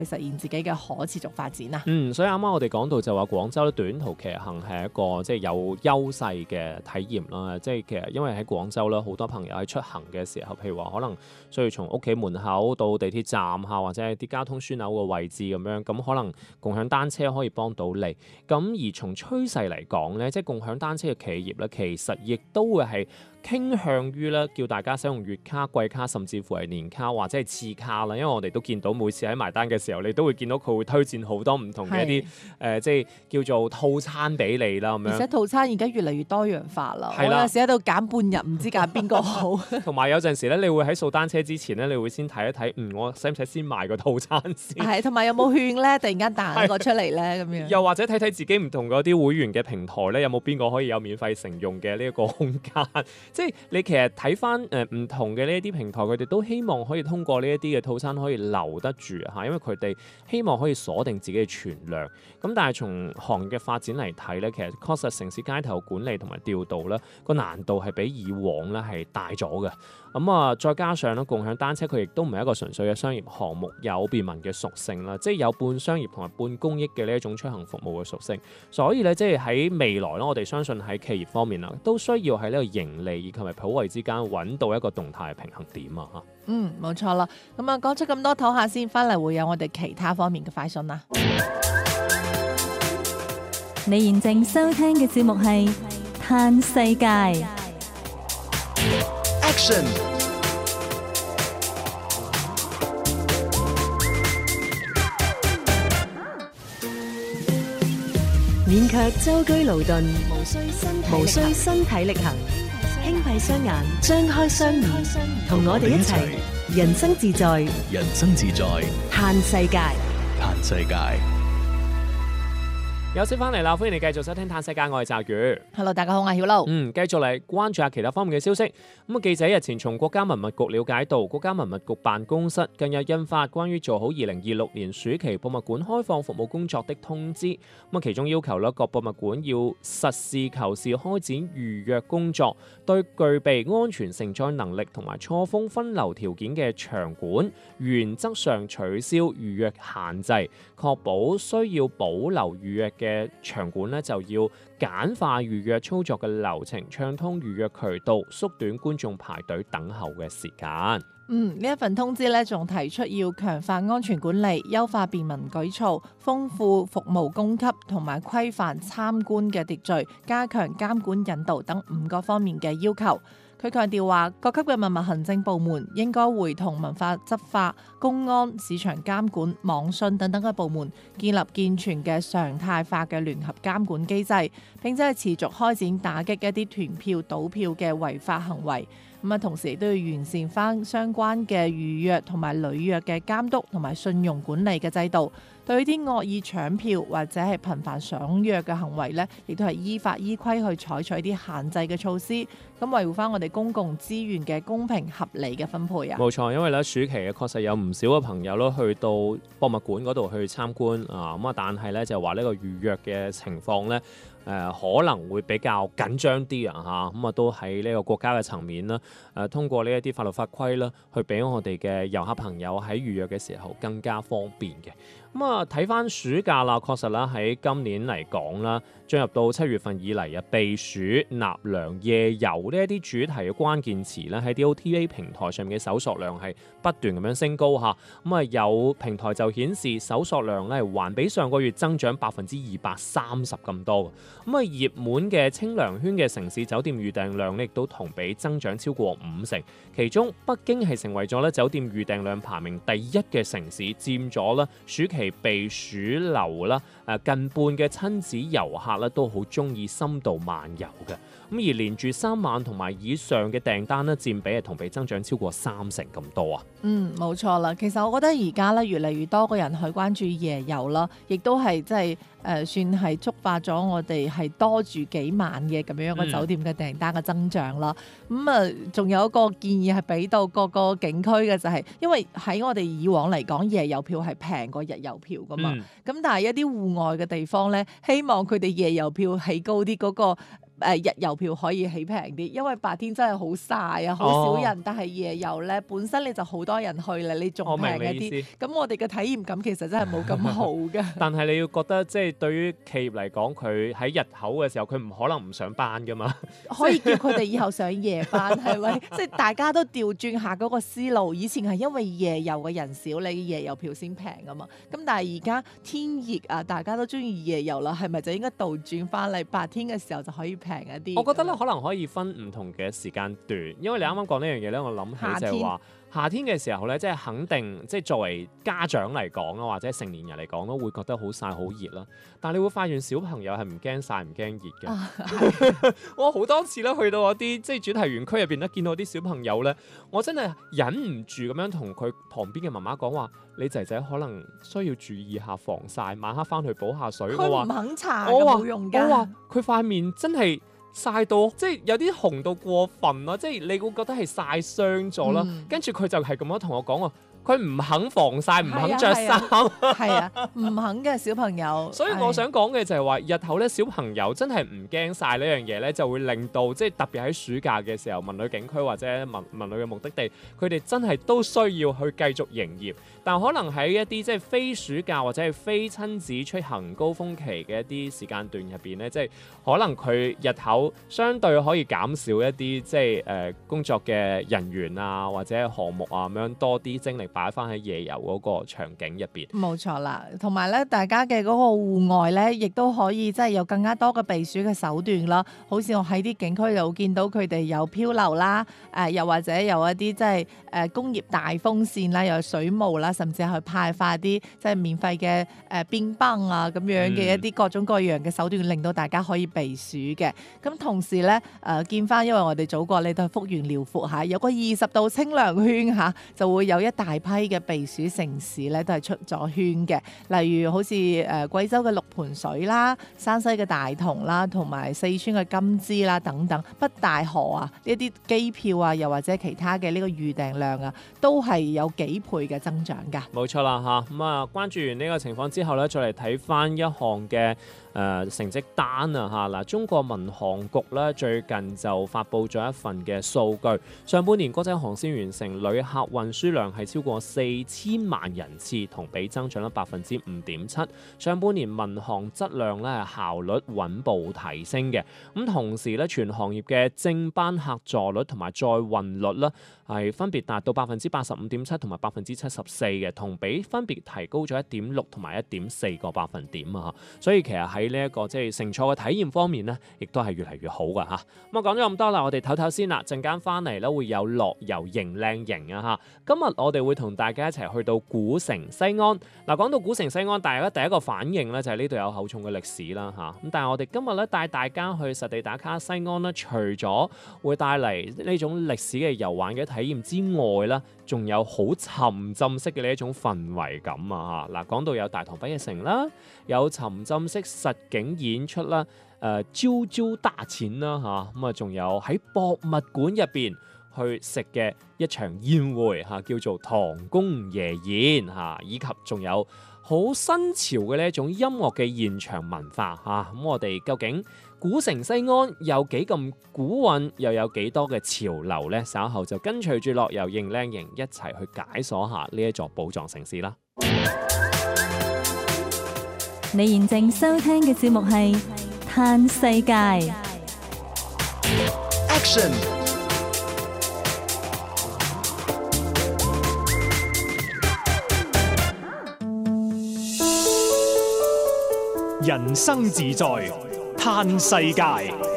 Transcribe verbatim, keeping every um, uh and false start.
實現自己嘅可持續發展啊。 嗯，所以啱啱我哋講到就話廣州短途騎行係一個即係有優勢嘅體驗啦。即係其實因為喺廣州咧，好多朋友喺出行嘅時候，譬如話可能需要從屋企門口到地鐵站嚇，或者係啲交通樞紐嘅位置咁樣，咁可能共享單車可以幫到你。咁而從趨勢嚟講咧，即係共享單車嘅企業咧，其實亦都會係傾向於咧叫大家使用月卡、季卡，甚至乎係年卡或者係次卡啦。因為我哋都見到每次喺埋單嘅時候，你都會見到佢會推薦好多唔同嘅一啲誒、呃，即係叫做套餐俾你啦咁樣。 而且套餐而家越嚟越多樣化啦。 係啦， 我有時喺度揀半日，唔知揀邊個好。 同埋有陣時咧，你會喺掃單車之前咧，你會先睇一睇，嗯，我使唔使先買個套餐先？ 係，同埋有冇券咧？突然間彈一個出嚟咧，咁樣。 又或者睇睇自己唔同嗰啲會員嘅平台咧，有冇邊個可以有免費乘用嘅呢一個空間？即係你其實睇翻誒唔同嘅呢一啲平台，佢哋都希望可以通過呢一啲嘅套餐可以留得住嚇，因為佢哋希望可以鎖定自己嘅存量。咁但係從行業嘅發展嚟睇咧，其實確實城市街頭管理同埋調度咧個難度係比以往咧係大咗嘅。咁啊，再加上咧共享單車佢亦都唔係一個純粹嘅商業項目，有便民嘅屬性啦，即係有半商業同埋半公益嘅呢一種出行服務嘅屬性。所以咧，即係喺未來咧，我哋相信喺企業方面啦，都需要喺呢個盈利以及係普惠之間揾到一個動態平衡點啊！嚇， 嗯，冇錯啦。咁啊，講出咁多，唞下先，翻嚟會有我哋其他方面嘅快訊啦。 你現正收聽嘅節目係《嘆世界》。 Action！ 免卻舟車勞頓，無需身體無需身體力行，輕閉雙眼，張開雙耳，同我哋一齊人生自在， 人生自在， 嘆世界， 嘆世界。 有先翻嚟啦，歡迎你繼續收聽《嘆世界》，我係澤宇。 Hello， 大家好，我係曉露。 嗯，繼續嚟關注下其他方面嘅消息。咁啊，記者日前從國家文物局了解到，國家文物局辦公室近日印發關於做好二零二六年暑期博物館開放服務工作的通知。咁啊，其中要求咧，各博物館要實事求是開展預約工作，對具備安全承載能力同埋錯峰分流條件嘅場館，原則上取消預約限制，確保需要保留預約嘅場館咧，就要簡化預約操作嘅流程，暢通預約渠道，縮短觀眾排隊等候嘅時間。 嗯，呢一份通知咧，仲提出要強化安全管理、優化便民舉措、豐富服務供給同埋規範參觀嘅秩序、加強監管引導等五個方面嘅要求。佢強調話，各級嘅文物行政部門應該會同文化執法、公安、市場監管、網信等等嘅部門建立健全嘅常態化嘅聯合監管機制，並且係持續開展打擊一啲團票、倒票嘅違法行為。咁啊，同時亦都要完善翻相關嘅預約同埋履約嘅監督同埋信用管理嘅制度。對啲惡意搶票或者係頻繁爽約嘅行為咧，亦都係依法依規去採取啲限制嘅措施，咁維護翻我哋公共資源嘅公平合理嘅分配啊！ 冇錯，因為咧暑期嘅確實有唔少嘅朋友咯，去到博物館嗰度去參觀啊，咁啊，但係咧就話呢個預約嘅情況咧。誒、呃、可能會比較緊張啲啊嚇，咁啊都喺呢個國家嘅層面啦，誒、呃、通過呢一啲法律法規啦，去俾我哋嘅遊客朋友喺預約嘅時候更加方便嘅。咁啊睇翻暑假啦，確實啦喺今年嚟講啦，進入到七月份以嚟啊，避暑、納涼、夜遊呢一啲主題嘅關鍵詞咧，喺 D O T A 平台上面嘅搜索量係不斷咁樣升高嚇。咁啊有平台就顯示搜索量咧，還比上個月增長百分之二百三十咁多。咁啊，熱門嘅清涼圈嘅城市酒店預訂量咧，亦都同比增長超過五成。其中北京係成為咗咧酒店預訂量排名第一嘅城市，佔咗咧暑期避暑流啦，誒近半嘅親子遊客咧都好中意深度漫遊嘅。咁而連住三晚同埋以上嘅訂單咧，佔比係同比增長超過三成咁多啊！ 嗯，冇錯啦。其實我覺得而家咧越嚟越多個人去關注夜遊啦，亦都係即係誒算係觸發咗我哋係多住幾晚嘅咁樣嘅酒店嘅訂單嘅增長啦。咁啊，仲有一個建議係俾到各個景區嘅就係、是，因為喺我哋以往嚟講，夜遊票係平過日遊票噶嘛。咁、嗯、但係一啲戶外嘅地方咧，希望佢哋夜遊票起高啲嗰、那個。 誒日遊票可以起平啲，因為白天真係好曬啊，好少人，哦、但係夜遊咧本身你就好多人去啦，你仲平一啲。咁我哋嘅體驗感其實真係冇咁好嘅。 但係你要覺得即係對於企業嚟講，佢喺日頭嘅時候，佢唔可能唔上班噶嘛。 可以叫佢哋以後上夜班係咪？即係大家都調轉下嗰個思路。以前係因為夜遊嘅人少，你夜遊票先平噶嘛。咁但係而家天熱啊，大家都中意夜遊啦，係咪就應該倒轉翻嚟？白天嘅時候就可以平一啲。 我覺得咧，可能可以分唔同嘅時間段，因為你啱啱講呢樣嘢咧，我諗起就係話夏天嘅時候咧，即係肯定即係作為家長嚟講啊，或者成年人嚟講都會覺得好曬好熱啦。但係你會發現小朋友係唔驚曬唔驚熱嘅。啊、我好多次咧去到嗰啲即係主題園區入邊咧，見到啲小朋友咧，我真係忍唔住咁樣同佢旁邊嘅媽媽講話：你仔仔可能需要注意下防曬，晚黑翻去補下水。 佢唔肯搽，冇用㗎。 我話佢塊面真係曬到即係有啲紅到過分咯，即係你會覺得係曬傷咗啦。跟住佢就係咁樣同我講喎。佢唔肯防曬，唔肯着衫， 係啊，唔肯嘅小朋友。 所以我想講嘅就係話，日後咧小朋友真係唔驚曬呢樣嘢咧，就會令到即係特別喺暑假嘅時候，文旅景區或者文文旅嘅目的地，佢哋真係都需要去繼續營業。但可能喺一啲即係非暑假或者係非親子出行高峰期嘅一啲時間段入邊咧，即係可能佢日後相對可以減少一啲即係誒、呃、工作嘅人員啊或者項目啊咁樣，多啲精力擺翻喺夜遊嗰個場景入邊。 冇錯啦，同埋咧，大家嘅嗰個戶外咧，亦都可以即係有更加多嘅避暑嘅手段啦。好似我喺啲景區度見到佢哋有漂流啦，誒、呃、又或者有一啲即係誒工業大風扇啦，又有水霧啦，甚至係去派發啲即係免費嘅誒便當啊咁樣嘅一啲各種各樣嘅手段，令到大家可以避暑嘅。咁同時咧誒、呃、見翻，因為我哋祖國你都係幅員遼闊嚇，有個二十度清涼圈嚇，就會有一大批嘅避暑城市咧都係出咗圈嘅。例如好似誒、呃、貴州嘅六盤水啦、山西嘅大同啦，同埋四川嘅金枝啦等等，北大河啊呢啲機票啊，又或者其他嘅呢個預訂量啊，都係有幾倍嘅增長㗎。 冇錯啦嚇，咁啊關注完呢個情況之後咧，再嚟睇翻一項嘅誒、呃、成績單啊嚇嗱，中國民航局咧最近就發布咗一份嘅數據，上半年國際航線完成旅客運輸量係超過四千萬人次，同比增長咗百分之五點七。上半年民航質量咧係效率穩步提升嘅，咁同時咧全行業嘅正班客座率同埋載運率咧係分別達到百分之八十五點七同埋百分之七十四嘅，同比分別提高咗一點六同埋一點四個百分點啊！所以其實喺呢一個即係乘坐嘅體驗方面咧，亦都係越嚟越好噶嚇。咁啊講咗咁多啦，我哋唞唞先啦，陣間翻嚟咧會有樂遊迎靚營啊嚇。今日我哋會同大家一齊去到古城西安。嗱，講到古城西安，大家第一個反應咧就係呢度有厚重嘅歷史啦嚇。咁但係我哋今日咧帶大家去實地打卡西安咧，除咗會帶嚟呢種歷史嘅遊玩嘅體驗之外啦，仲有好沉浸式嘅呢一種氛圍感啊嚇！嗱，講到有大唐不夜城啦，有沉浸式實景演出啦，誒招招大錢啦嚇，咁啊仲有喺博物館入邊去食嘅一場宴會嚇，叫做唐宮夜宴嚇，以及仲有好新潮嘅呢一種音樂嘅現場文化嚇。咁我哋究竟古城西安有幾咁古韻，又有幾多嘅潮流呢？稍後就跟隨住樂遊迎靚營一齊去解鎖下呢一座寶藏城市啦。 你現正收聽嘅節目係《嘆世界》 Action， 人生自在嘆世界。